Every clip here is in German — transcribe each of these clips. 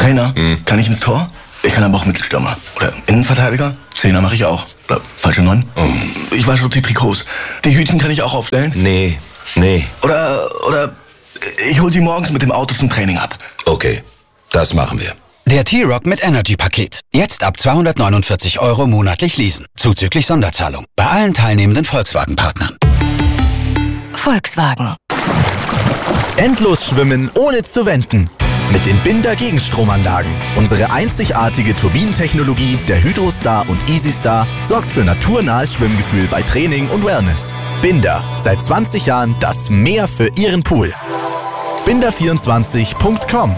Trainer, kann ich ins Tor? Ich kann aber auch Mittelstürmer. Oder Innenverteidiger? Zehner mache ich auch. Oder falsche 9? Ich wasche die Trikots. Die Hütchen kann ich auch aufstellen? Nee. Oder ich hol sie morgens mit dem Auto zum Training ab. Okay, das machen wir. Der T-Rock mit Energy-Paket. Jetzt ab 249 € monatlich leasen. Zuzüglich Sonderzahlung. Bei allen teilnehmenden Volkswagen-Partnern. Volkswagen. Endlos schwimmen ohne zu wenden. Mit den Binder Gegenstromanlagen. Unsere einzigartige Turbinentechnologie der Hydrostar und EasyStar sorgt für naturnahes Schwimmgefühl bei Training und Wellness. Binder, seit 20 Jahren das Meer für Ihren Pool. Binder24.com.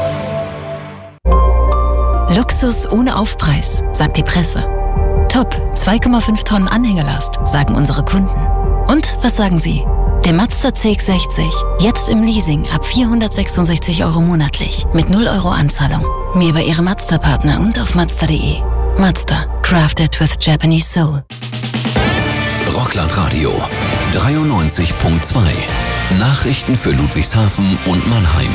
Luxus ohne Aufpreis, sagt die Presse. Top, 2,5 Tonnen Anhängelast, sagen unsere Kunden. Und was sagen Sie? Der Mazda CX-60, jetzt im Leasing ab 466 € monatlich, mit 0 € Anzahlung. Mehr bei Ihrem Mazda-Partner und auf Mazda.de. Mazda, crafted with Japanese soul. Rockland-Radio 93.2. Nachrichten für Ludwigshafen und Mannheim.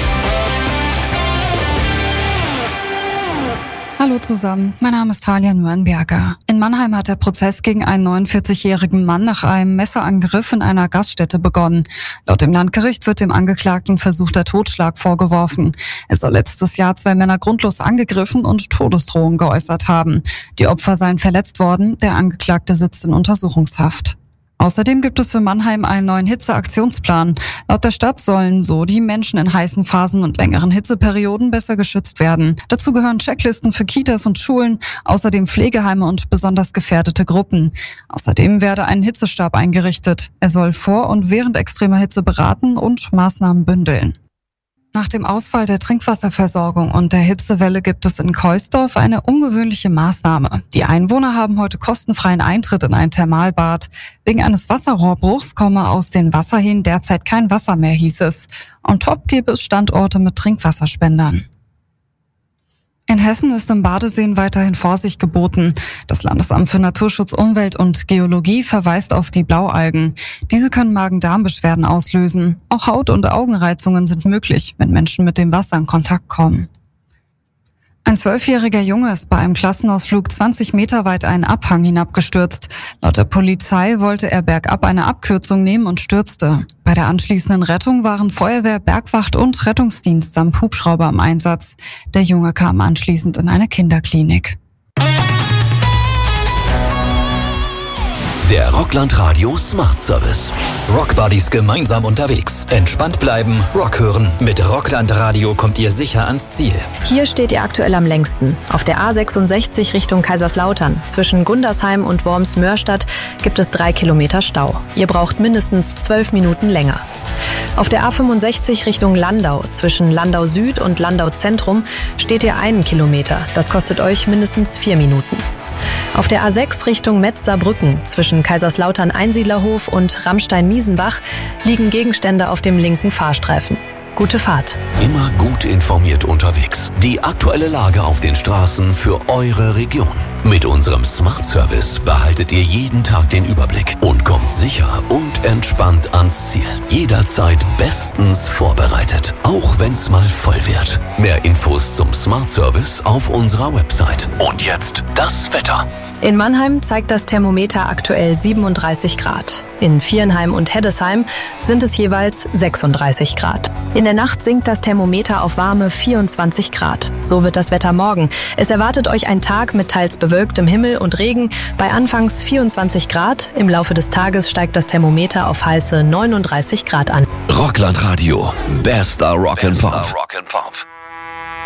Hallo zusammen, mein Name ist Talia Nürnberger. In Mannheim hat der Prozess gegen einen 49-jährigen Mann nach einem Messerangriff in einer Gaststätte begonnen. Laut dem Landgericht wird dem Angeklagten versuchter Totschlag vorgeworfen. Er soll letztes Jahr 2 Männer grundlos angegriffen und Todesdrohungen geäußert haben. Die Opfer seien verletzt worden, der Angeklagte sitzt in Untersuchungshaft. Außerdem gibt es für Mannheim einen neuen Hitzeaktionsplan. Laut der Stadt sollen so die Menschen in heißen Phasen und längeren Hitzeperioden besser geschützt werden. Dazu gehören Checklisten für Kitas und Schulen, außerdem Pflegeheime und besonders gefährdete Gruppen. Außerdem werde ein Hitzestab eingerichtet. Er soll vor und während extremer Hitze beraten und Maßnahmen bündeln. Nach dem Ausfall der Trinkwasserversorgung und der Hitzewelle gibt es in Keusdorf eine ungewöhnliche Maßnahme. Die Einwohner haben heute kostenfreien Eintritt in ein Thermalbad. Wegen eines Wasserrohrbruchs komme aus den Wasserhähnen derzeit kein Wasser mehr, hieß es. On top gäbe es Standorte mit Trinkwasserspendern. In Hessen ist im Badeseen weiterhin Vorsicht geboten. Das Landesamt für Naturschutz, Umwelt und Geologie verweist auf die Blaualgen. Diese können Magen-Darm-Beschwerden auslösen. Auch Haut- und Augenreizungen sind möglich, wenn Menschen mit dem Wasser in Kontakt kommen. Ein 12-jähriger Junge ist bei einem Klassenausflug 20 Meter weit einen Abhang hinabgestürzt. Laut der Polizei wollte er bergab eine Abkürzung nehmen und stürzte. Bei der anschließenden Rettung waren Feuerwehr, Bergwacht und Rettungsdienst samt Hubschrauber im Einsatz. Der Junge kam anschließend in eine Kinderklinik. Der Rockland-Radio Smart Service. Rockbuddies gemeinsam unterwegs. Entspannt bleiben, Rock hören. Mit Rockland Radio kommt ihr sicher ans Ziel. Hier steht ihr aktuell am längsten. Auf der A66 Richtung Kaiserslautern. Zwischen Gundersheim und Worms-Mörstadt gibt es 3 Kilometer Stau. Ihr braucht mindestens 12 Minuten länger. Auf der A65 Richtung Landau. Zwischen Landau Süd und Landau Zentrum steht ihr 1 Kilometer. Das kostet euch mindestens 4 Minuten. Auf der A6 Richtung Metz-Saarbrücken zwischen Kaiserslautern-Einsiedlerhof und Rammstein-Miesenbach liegen Gegenstände auf dem linken Fahrstreifen. Gute Fahrt. Immer gut informiert unterwegs. Die aktuelle Lage auf den Straßen für eure Region. Mit unserem Smart Service behaltet ihr jeden Tag den Überblick und kommt sicher und entspannt ans Ziel. Jederzeit bestens vorbereitet, auch wenn's mal voll wird. Mehr Infos zum Smart Service auf unserer Website. Und jetzt das Wetter. In Mannheim zeigt das Thermometer aktuell 37 Grad. In Viernheim und Heddesheim sind es jeweils 36 Grad. In der Nacht sinkt das Thermometer auf warme 24 Grad. So wird das Wetter morgen. Es erwartet euch ein Tag mit teils bewölktem Himmel und Regen bei anfangs 24 Grad. Im Laufe des Tages steigt das Thermometer auf heiße 39 Grad an. Rockland Radio. Bester Rock and Pop.